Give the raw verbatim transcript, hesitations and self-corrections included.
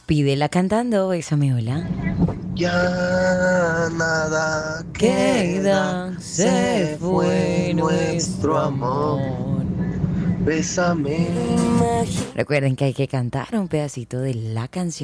Pídela cantando, Bésame Hola. Ya nada Queda, queda, se fue nuestro amor. Bésame. Recuerden que hay que cantar un pedacito de la canción.